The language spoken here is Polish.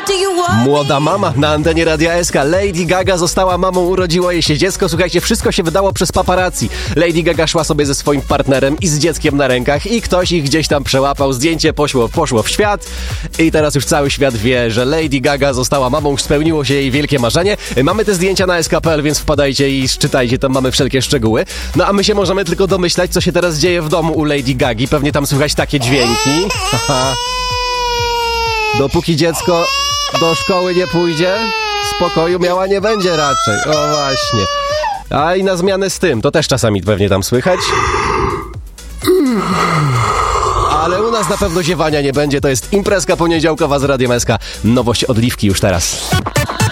Młoda mama na antenie Radia SK. Lady Gaga została mamą, urodziło jej się dziecko. Słuchajcie, wszystko się wydało przez paparazzi. Lady Gaga szła sobie ze swoim partnerem i z dzieckiem na rękach i ktoś ich gdzieś tam przełapał. Zdjęcie poszło w świat i teraz już cały świat wie, że Lady Gaga została mamą, spełniło się jej wielkie marzenie. Mamy te zdjęcia na SK.pl, więc wpadajcie i czytajcie, tam mamy wszelkie szczegóły. No a my się możemy tylko domyślać, co się teraz dzieje w domu u Lady Gagi. Pewnie tam słychać takie dźwięki. Dopóki dziecko do szkoły nie pójdzie, spokoju miała nie będzie raczej. O właśnie. A i na zmianę z tym, to też czasami pewnie tam słychać. Ale u nas na pewno ziewania nie będzie. To jest imprezka poniedziałkowa z Radiem SK. Nowość od Liwki już teraz.